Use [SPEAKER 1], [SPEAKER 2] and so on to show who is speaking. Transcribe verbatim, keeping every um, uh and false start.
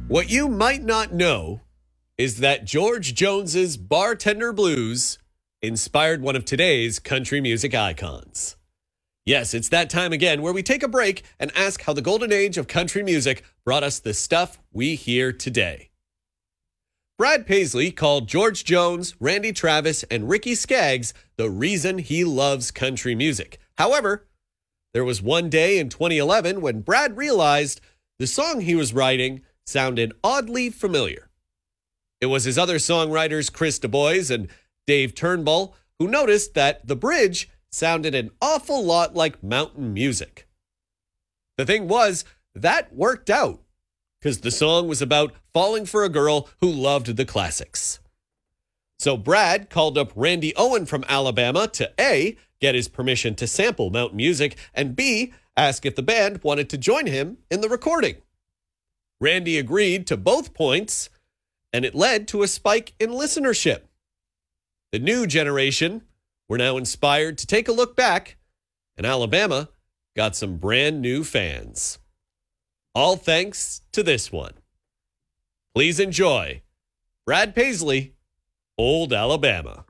[SPEAKER 1] What you might not know is that George Jones's Bartender Blues inspired one of today's country music icons. Yes, it's that time again where we take a break and ask how the golden age of country music brought us the stuff we hear today. Brad Paisley called George Jones, Randy Travis, and Ricky Skaggs the reason he loves country music. However, there was one day in twenty eleven when Brad realized the song he was writing sounded oddly familiar. It was his other songwriters, Chris DuBois and Dave Turnbull, who noticed that the bridge sounded an awful lot like mountain music. The thing was, that worked out, because the song was about falling for a girl who loved the classics. So Brad called up Randy Owen from Alabama to A, get his permission to sample mountain music, and B, ask if the band wanted to join him in the recording. Randy agreed to both points, and it led to a spike in listenership. The new generation were now inspired to take a look back, and Alabama got some brand new fans. All thanks to this one. Please enjoy Brad Paisley, Old Alabama.